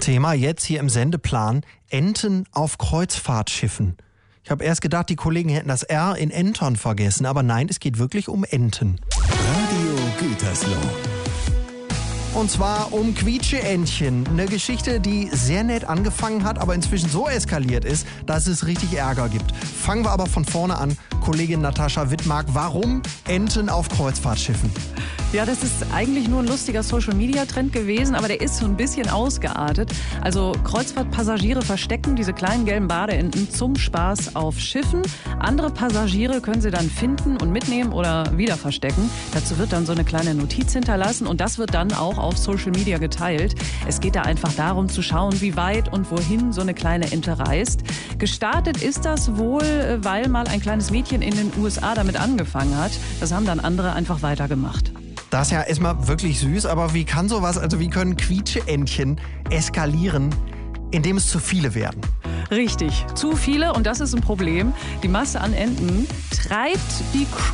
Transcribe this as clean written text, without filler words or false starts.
Thema jetzt hier im Sendeplan: Enten auf Kreuzfahrtschiffen. Ich habe erst gedacht, die Kollegen hätten das R in Enton vergessen, aber nein, es geht wirklich um Enten. Radio Gütersloh. Und zwar um Quietsche-Entchen. Eine Geschichte, die sehr nett angefangen hat, aber inzwischen so eskaliert ist, dass es richtig Ärger gibt. Fangen wir aber von vorne an. Kollegin Natascha Wittmark, warum Enten auf Kreuzfahrtschiffen? Ja, das ist eigentlich nur ein lustiger Social-Media-Trend gewesen, aber der ist so ein bisschen ausgeartet. Also Kreuzfahrtpassagiere verstecken diese kleinen gelben Badeenten zum Spaß auf Schiffen. Andere Passagiere können sie dann finden und mitnehmen oder wieder verstecken. Dazu wird dann so eine kleine Notiz hinterlassen und das wird dann auch auf Social-Media geteilt. Es geht da einfach darum zu schauen, wie weit und wohin so eine kleine Ente reist. Gestartet ist das wohl, weil mal ein kleines Mädchen in den USA damit angefangen hat. Das haben dann andere einfach weitergemacht. Das ist ja erstmal wirklich süß, aber wie kann sowas, also wie können Quietsche-Entchen eskalieren, indem es zu viele werden? Richtig, zu viele und das ist ein Problem. Die Masse an Enten treibt die